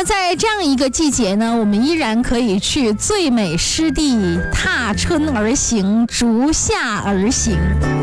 么在这样一个季节呢，我们依然可以去最美湿地踏春而行，逐夏而行。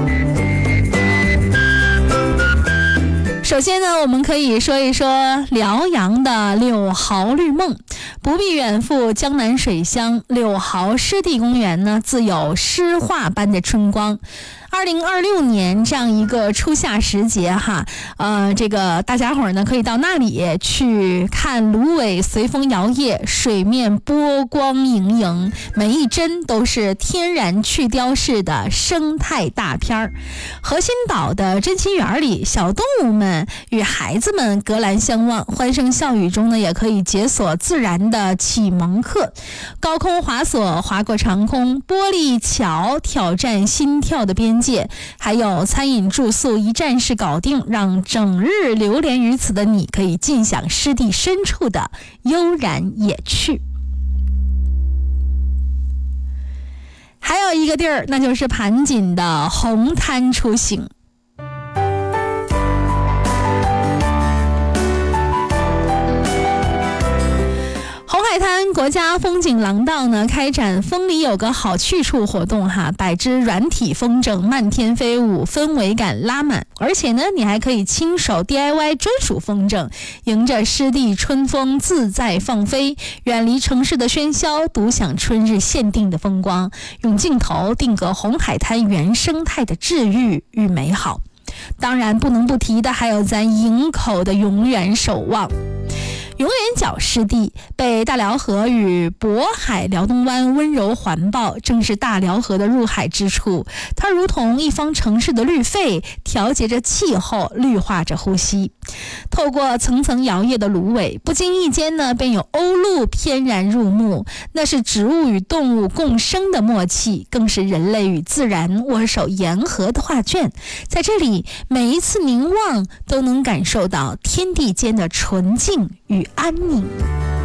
首先呢，我们可以说一说辽阳的柳豪绿梦。不必远赴江南水乡，柳豪湿地公园呢，自有诗画般的春光。2026年这样一个初夏时节哈，这个大家伙呢可以到那里去看芦苇随风摇曳，水面波光盈盈，每一帧都是天然去雕式的生态大片儿。河心岛的珍稀园里，小动物们与孩子们隔栏相望，欢声笑语中呢，也可以解锁自然的启蒙课。高空滑索划过长空，玻璃桥挑战心跳的边界，还有餐饮住宿一站式搞定，让整日流连于此的你可以尽享湿地深处的悠然野趣。还有一个地儿，那就是盘锦的红滩出行。海滩国家风景廊道呢，开展风里有个好去处活动哈，百只软体风筝漫天飞舞，氛围感拉满。而且呢，你还可以亲手 DIY 专属风筝，迎着湿地春风自在放飞，远离城市的喧嚣，独享春日限定的风光，用镜头定格红海滩原生态的治愈与美好。当然不能不提的还有咱营口的永远守望。永远角湿地被大辽河与渤海辽东湾温柔环抱，正是大辽河的入海之处。它如同一方城市的绿肺，调节着气候，绿化着呼吸。透过层层摇曳的芦苇，不经意间呢，便有鸥鹭翩然入目。那是植物与动物共生的默契，更是人类与自然握手言和的画卷。在这里，每一次凝望都能感受到天地间的纯净与安宁。